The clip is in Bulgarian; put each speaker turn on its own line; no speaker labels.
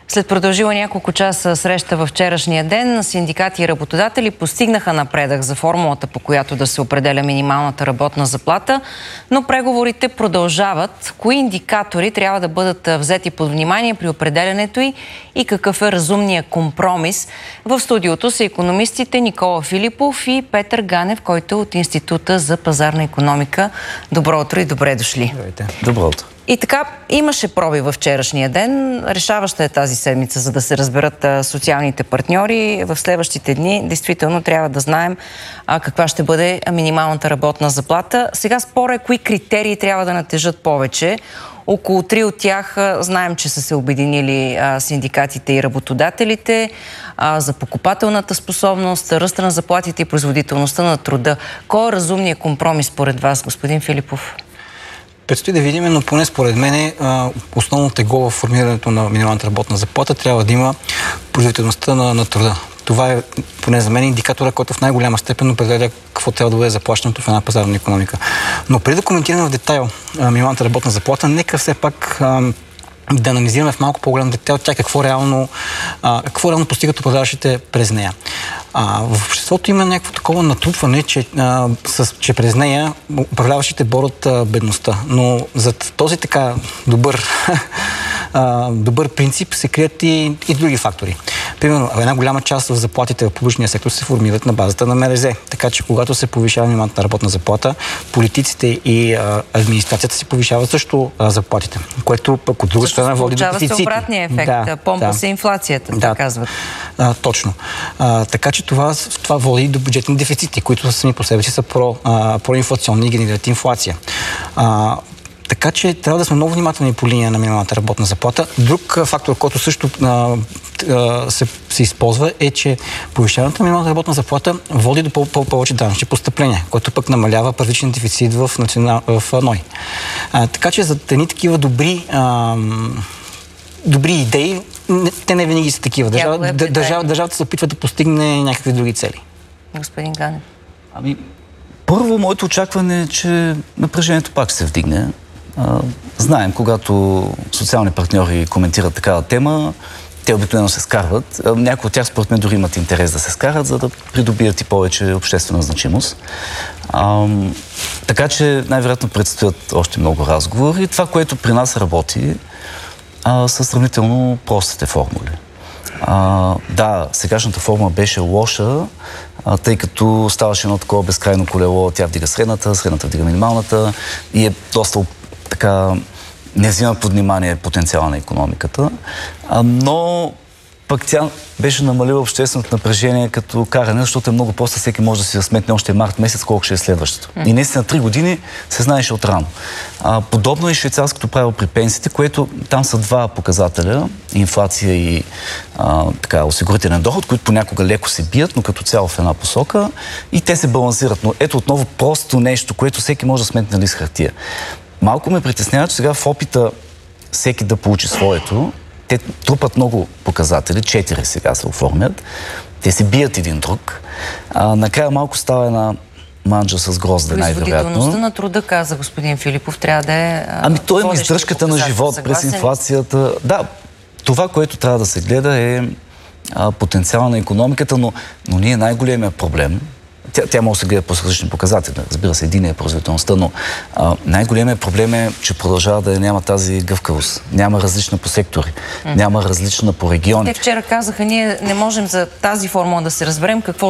След продължила няколко часа среща във вчерашния ден, синдикати и работодатели постигнаха напредък за формулата, по която да се определя минималната работна заплата, но преговорите продължават. Кои индикатори трябва да бъдат взети под внимание при определянето и какъв е разумният компромис? В студиото са икономистите Никола Филипов и Петър Ганев, който е от Института за пазарна икономика. Добро утро и добре дошли.
Здравейте. Добро утро.
И така, имаше проби във вчерашния ден. Решаваща е тази седмица, за да се разберат социалните партньори. В следващите дни действително трябва да знаем каква ще бъде минималната работна заплата. Сега спора е кои критерии трябва да натежат повече. Около 3 от тях знаем, че са се обединили синдикатите и работодателите за покупателната способност, ръста на заплатите и производителността на труда. Кой е разумният компромис според вас, господин Филипов?
Предстои да видим, но поне според мен основно тегло в формирането на минималната работна заплата трябва да има производителността на труда. Това е, поне за мен, индикатора, който в най-голяма степен определя какво трябва да бъде заплащането в една пазарна икономика. Но преди да коментираме в детайл минималната работна заплата, нека все пак да анализираме в малко по-голям детайл тя какво реално постигат управляващите през нея. В обществото има някакво такова натрупване, че през нея управляващите борят бедността. Но зад този така добър принцип се крият и други фактори. Примерно, една голяма част в заплатите в публичния сектор се формират на базата на МРЗ. Така че, когато се повишава минималната работна заплата, политиците и администрацията си повишават също заплатите, което пък от друга страна води до дефицити.
Получава се обратния ефект. Помпа се инфлацията, така казват.
Точно. Така че това води до бюджетни дефицити, които сами по себе си са проинфлационни и генерират инфлация. Така че трябва да сме много внимателни по линия на минималната работна заплата. Друг фактор, който също се използва, е, че повишаването на минималната работна заплата води до повече данъчни постъпления, което пък намалява първичен дефицит в НОИ. Така че за едни такива добри идеи, те не винаги са такива. Държавата се опитва да постигне някакви други цели.
Господин Ганев.
Първо, моето очакване е, че напрежението пак ще се вдигне. Знаем, когато социални партньори коментират такава тема, те обикновено се скарват. Някои от тях, според мен, дори имат интерес да се скарат, за да придобият и повече обществена значимост. Така че най-вероятно предстоят още много разговори. Това, което при нас работи, са сравнително простите формули. Да, сегашната формула беше лоша, тъй като ставаше едно такова безкрайно колело, тя вдига средната вдига минималната и е доста така не взима под внимание потенциала на икономиката, но пък тя беше намалила общественото напрежение като каране, защото е много просто, всеки може да си засметне още март месец колко ще е следващото. И наистина 3 години се знаеше отрано. Подобно е и швейцарското правило при пенсиите, което там са 2 показателя, инфлация и осигурителен доход, които понякога леко се бият, но като цяло в една посока и те се балансират. Но ето отново просто нещо, което всеки може да сметне на лист хартия. Малко ме притеснява, че сега в опита всеки да получи своето, те трупат много показатели, 4 сега се оформят, те се бият един друг. Накрая малко става една манджа с грозде, най-вероятно.
Производителността на труда, каза господин Филипов, трябва да е
то има издръжката на живот през инфлацията. Да, това, което трябва да се гледа е потенциала на икономиката, но ние най-големия проблем, тя може да се гледа по различни показатели. Разбира се, един е производителността, но най-големият проблем е, че продължава да няма тази гъвкавост. Няма различна по сектори, няма различна по региони.
Те вчера казаха, ние не можем за тази формула да се разберем какво